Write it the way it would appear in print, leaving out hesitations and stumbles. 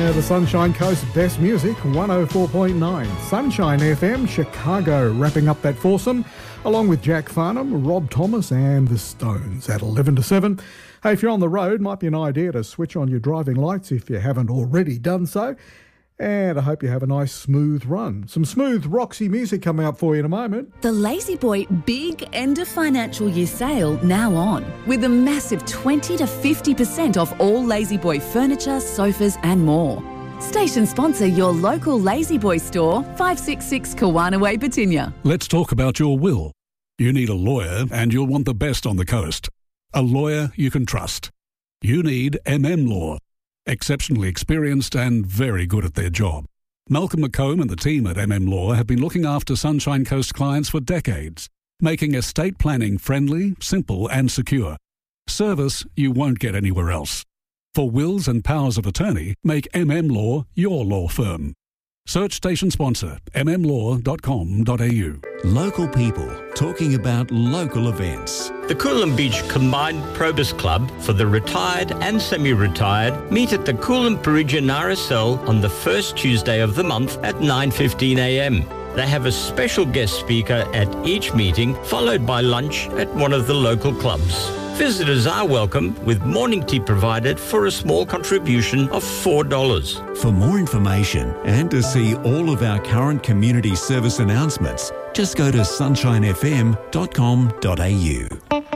The Sunshine Coast best music, 104.9. Sunshine FM, Chicago, wrapping up that foursome, along with Jack Farnham, Rob Thomas and the Stones at 11 to 7. Hey, if you're on the road, might be an idea to switch on your driving lights if you haven't already done so. And I hope you have a nice smooth run. Some smooth Roxy music coming up for you in a moment. The Lazy Boy Big End of Financial Year sale now on, with a massive 20 to 50% off all Lazy Boy furniture, sofas and more. Station sponsor your local Lazy Boy store, 566 Kawana Way, Batinia. Let's talk about your will. You need a lawyer and you'll want the best on the coast. A lawyer you can trust. You need Law. Exceptionally experienced and very good at their job. Malcolm McComb and the team at Law have been looking after Sunshine Coast clients for decades, making estate planning friendly, simple and secure. Service you won't get anywhere else. For wills and powers of attorney, make Law your law firm. Search station sponsor mmlaw.com.au. Local people talking about local events. The Coolum Beach Combined Probus Club for the retired and semi-retired meet at the Coolum Parisian RSL on the first Tuesday of the month at 9:15 a.m. They have a special guest speaker at each meeting, followed by lunch at one of the local clubs. Visitors are welcome, with morning tea provided for a small contribution of $4. For more information and to see all of our current community service announcements, just go to sunshinefm.com.au.